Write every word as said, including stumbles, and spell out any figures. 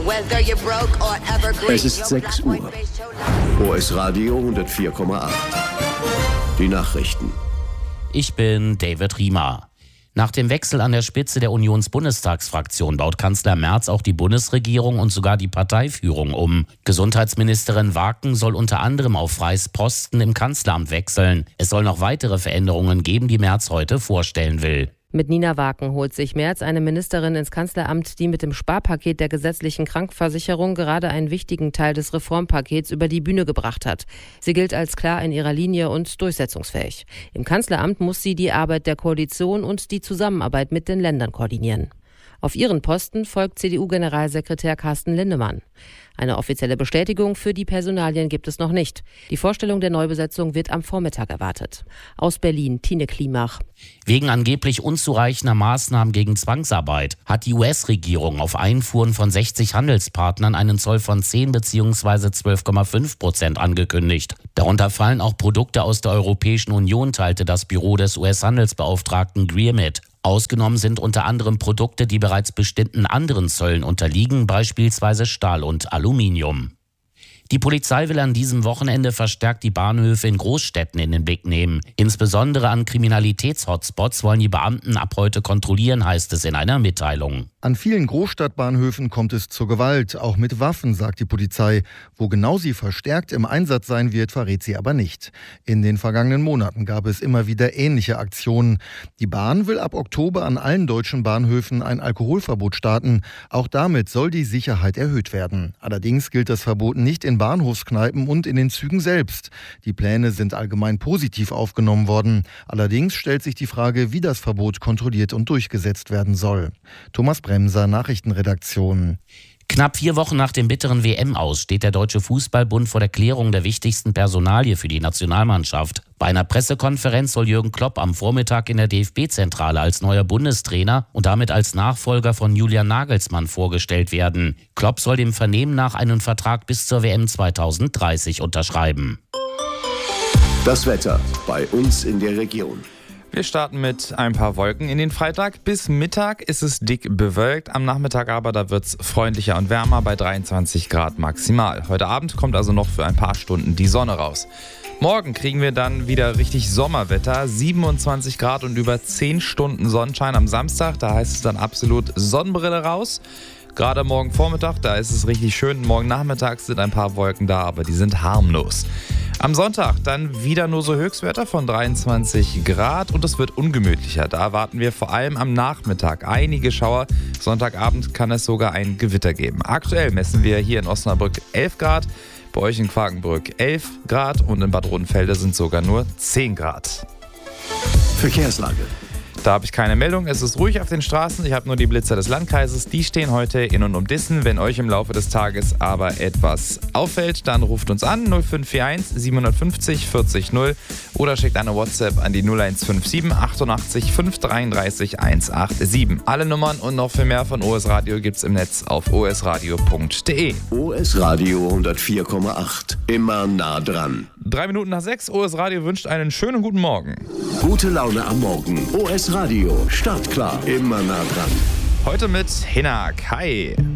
Es ist sechs Uhr. O S Radio hundertvier Komma acht. Die Nachrichten. Ich bin David Riemer. Nach dem Wechsel an der Spitze der Unionsbundestagsfraktion baut Kanzler Merz auch die Bundesregierung und sogar die Parteiführung um. Gesundheitsministerin Waken soll unter anderem auf Freys Posten im Kanzleramt wechseln. Es soll noch weitere Veränderungen geben, die Merz heute vorstellen will. Mit Nina Waken holt sich Merz eine Ministerin ins Kanzleramt, die mit dem Sparpaket der gesetzlichen Krankenversicherung gerade einen wichtigen Teil des Reformpakets über die Bühne gebracht hat. Sie gilt als klar in ihrer Linie und durchsetzungsfähig. Im Kanzleramt muss sie die Arbeit der Koalition und die Zusammenarbeit mit den Ländern koordinieren. Auf ihren Posten folgt C D U-Generalsekretär Carsten Linnemann. Eine offizielle Bestätigung für die Personalien gibt es noch nicht. Die Vorstellung der Neubesetzung wird am Vormittag erwartet. Aus Berlin, Tine Klimach. Wegen angeblich unzureichender Maßnahmen gegen Zwangsarbeit hat die U S-Regierung auf Einfuhren von sechzig Handelspartnern einen Zoll von zehn bzw. zwölf Komma fünf Prozent angekündigt. Darunter fallen auch Produkte aus der Europäischen Union, teilte das Büro des U S-Handelsbeauftragten Greer mit. Ausgenommen sind unter anderem Produkte, die bereits bestimmten anderen Zöllen unterliegen, beispielsweise Stahl und Aluminium. Die Polizei will an diesem Wochenende verstärkt die Bahnhöfe in Großstädten in den Blick nehmen. Insbesondere an Kriminalitäts-Hotspots wollen die Beamten ab heute kontrollieren, heißt es in einer Mitteilung. An vielen Großstadtbahnhöfen kommt es zur Gewalt, auch mit Waffen, sagt die Polizei. Wo genau sie verstärkt im Einsatz sein wird, verrät sie aber nicht. In den vergangenen Monaten gab es immer wieder ähnliche Aktionen. Die Bahn will ab Oktober an allen deutschen Bahnhöfen ein Alkoholverbot starten. Auch damit soll die Sicherheit erhöht werden. Allerdings gilt das Verbot nicht in Bahnhofskneipen und in den Zügen selbst. Die Pläne sind allgemein positiv aufgenommen worden. Allerdings stellt sich die Frage, wie das Verbot kontrolliert und durchgesetzt werden soll. Thomas Bremser, Nachrichtenredaktion. Knapp vier Wochen nach dem bitteren W M-Aus steht der Deutsche Fußballbund vor der Klärung der wichtigsten Personalie für die Nationalmannschaft. Bei einer Pressekonferenz soll Jürgen Klopp am Vormittag in der D F B-Zentrale als neuer Bundestrainer und damit als Nachfolger von Julian Nagelsmann vorgestellt werden. Klopp soll dem Vernehmen nach einen Vertrag bis zur W M zweitausenddreißig unterschreiben. Das Wetter bei uns in der Region. Wir starten mit ein paar Wolken in den Freitag. Bis Mittag ist es dick bewölkt. Am Nachmittag aber, da wird es freundlicher und wärmer bei dreiundzwanzig Grad maximal. Heute Abend kommt also noch für ein paar Stunden die Sonne raus. Morgen kriegen wir dann wieder richtig Sommerwetter. siebenundzwanzig Grad und über zehn Stunden Sonnenschein am Samstag. Da heißt es dann absolut Sonnenbrille raus. Gerade morgen Vormittag, da ist es richtig schön. Morgen Nachmittag sind ein paar Wolken da, aber die sind harmlos. Am Sonntag dann wieder nur so Höchstwerte von dreiundzwanzig Grad und es wird ungemütlicher. Da erwarten wir vor allem am Nachmittag einige Schauer. Sonntagabend kann es sogar ein Gewitter geben. Aktuell messen wir hier in Osnabrück elf Grad, bei euch in Quakenbrück elf Grad und in Bad Rodenfelde sind sogar nur zehn Grad. Verkehrslage. Da habe ich keine Meldung. Es ist ruhig auf den Straßen. Ich habe nur die Blitzer des Landkreises. Die stehen heute in und um Dissen. Wenn euch im Laufe des Tages aber etwas auffällt, dann ruft uns an null fünf vier eins siebenundfünfzig vierzig null oder schickt eine WhatsApp an die null eins fünf sieben achtundachtzig fünf dreiunddreißig hundertsiebenundachtzig. Alle Nummern und noch viel mehr von O S Radio gibt's im Netz auf o s radio punkt d e. O S Radio hundertvier Komma acht. Immer nah dran. Drei Minuten nach sechs. O S Radio wünscht einen schönen guten Morgen. Gute Laune am Morgen. O S Radio. Startklar. Immer nah dran. Heute mit Hinak. Hi.